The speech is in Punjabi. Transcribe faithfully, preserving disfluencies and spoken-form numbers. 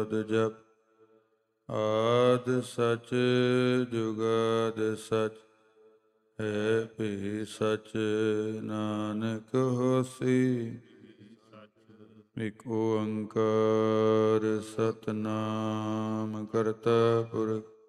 ਜਪ ਆਦ ਸਚ ਜੁਗਾਦ ਸਚ ਹੈ ਭੀ ਸਚ ਨਾਨਕ ਹੋਸੀ। ਇਕ ਓੰਕਾਰ ਸਤਿਨਾਮ ਕਰਤਾ ਪੁਰਖ